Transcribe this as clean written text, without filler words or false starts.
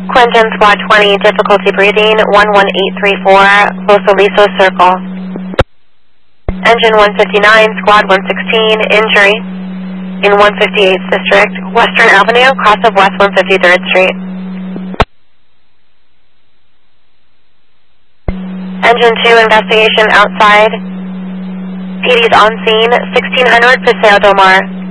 Quinton Squad 20, difficulty breathing, 11834, Los Alisos Circle. Engine 159, Squad 116, injury in 158th District, Western Avenue, cross of West 153rd Street. Engine 2, investigation outside. PD's on scene, 1600 Paseo Del Mar.